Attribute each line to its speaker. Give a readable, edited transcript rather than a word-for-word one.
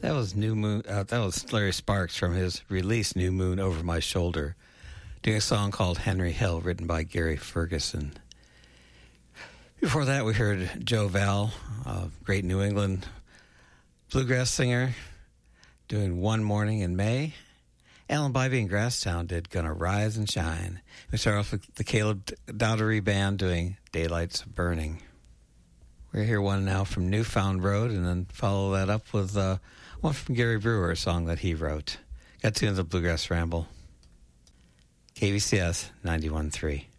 Speaker 1: That was New Moon. That was Larry Sparks from his release "New Moon Over My Shoulder," doing a song called "Henry Hill," written by Gary Ferguson. Before that, we heard Joe Val, a great New England bluegrass singer, doing "One Morning in May." Alan Bybee and Grasstown did "Gonna Rise and Shine." We start off with the Caleb Dowdery Band doing "Daylight's Burning." We're here one now from Newfound Road, and then follow that up with one from Gary Brewer, a song that he wrote. Got tuned to the Bluegrass Ramble. KVCS 91.3.